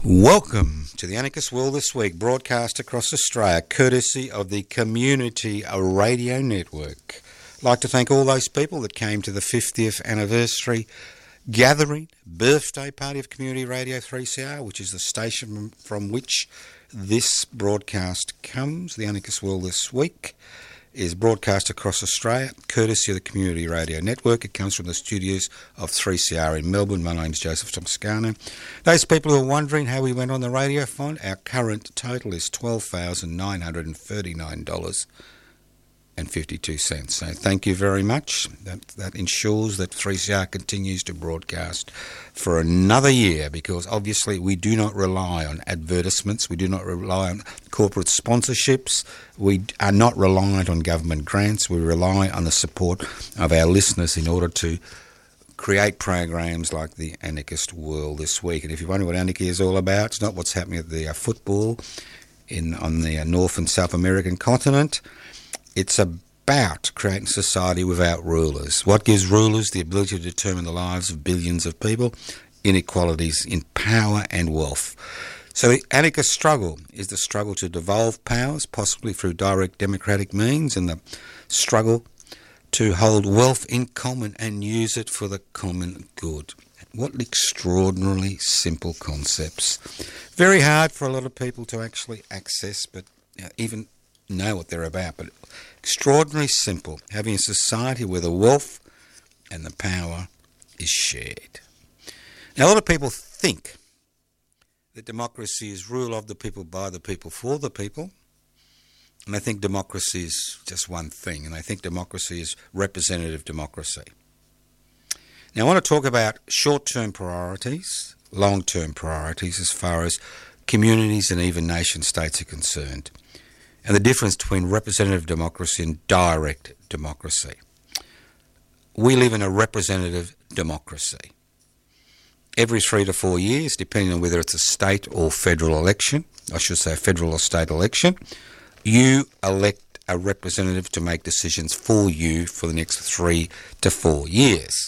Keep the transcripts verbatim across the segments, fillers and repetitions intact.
Welcome to the Anarchist World This Week, broadcast across Australia, courtesy of the Community Radio Network. I'd like to thank all those people that came to the fiftieth anniversary gathering, birthday party of Community Radio three C R, which is the station from which this broadcast comes. The Anarchist World This Week is broadcast across Australia, courtesy of the Community Radio Network. It comes from the studios of three C R in Melbourne. My name's Joseph Toscano. Those people who are wondering how we went on the radio fund, our current total is twelve thousand nine hundred thirty-nine dollars and fifty-two cents. So thank you very much. That, that ensures that three C R continues to broadcast for another year, because obviously we do not rely on advertisements, we do not rely on corporate sponsorships, we are not reliant on government grants, we rely on the support of our listeners in order to create programs like the Anarchist World This Week. And if you wonder what anarchy is all about, it's not what's happening at the uh, football in on the uh, North and South American continent. It's about creating a society without rulers. What gives rulers the ability to determine the lives of billions of people? Inequalities in power and wealth. So the anarchist struggle is the struggle to devolve powers, possibly through direct democratic means, and the struggle to hold wealth in common and use it for the common good. What extraordinarily simple concepts. Very hard for a lot of people to actually access, but you know, even know what they're about, but extraordinarily simple, having a society where the wealth and the power is shared. Now, a lot of people think that democracy is rule of the people, by the people, for the people, and I think democracy is just one thing, and I think democracy is representative democracy. Now, I want to talk about short-term priorities, long-term priorities as far as communities and even nation-states are concerned, and the difference between representative democracy and direct democracy. We live in a representative democracy. Every three to four years, depending on whether it's a state or federal election, I should say federal or state election, you elect a representative to make decisions for you for the next three to four years.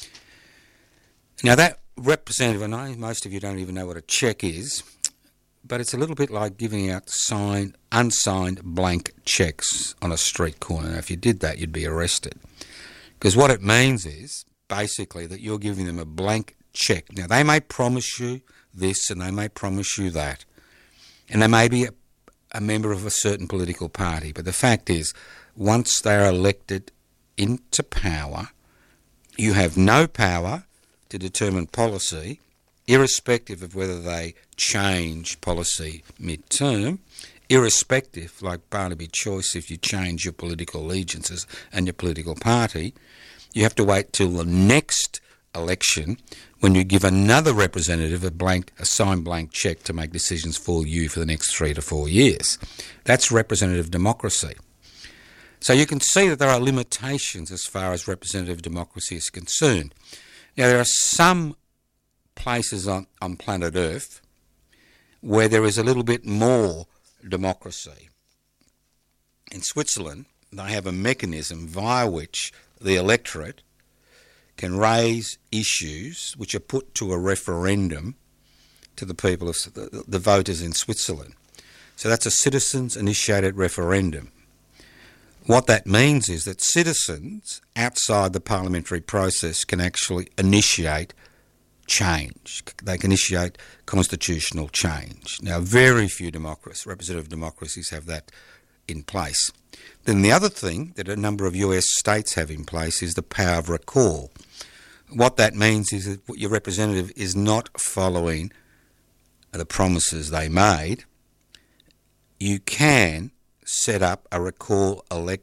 Now that representative, I know most of you don't even know what a cheque is, but it's a little bit like giving out signed, unsigned blank cheques on a street corner. Now, if you did that, you'd be arrested. Because what it means is basically that you're giving them a blank cheque. Now, they may promise you this and they may promise you that, and they may be a, a member of a certain political party. But the fact is, once they're elected into power, you have no power to determine policy, irrespective of whether they change policy mid-term, irrespective, like Barnaby Choice, if you change your political allegiances and your political party, you have to wait till the next election when you give another representative a blank, a signed blank cheque to make decisions for you for the next three to four years. That's representative democracy. So you can see that there are limitations as far as representative democracy is concerned. Now, there are some places on, on planet Earth where there is a little bit more democracy. In Switzerland, they have a mechanism via which the electorate can raise issues which are put to a referendum to the people of the, the voters in Switzerland. So that's a citizens-initiated referendum. What that means is that citizens outside the parliamentary process can actually initiate change. They can initiate constitutional change. Now, very few democracies, representative democracies, have that in place. Then the other thing that a number of U S states have in place is the power of recall. What that means is that your representative is not following the promises they made. You can set up a recall election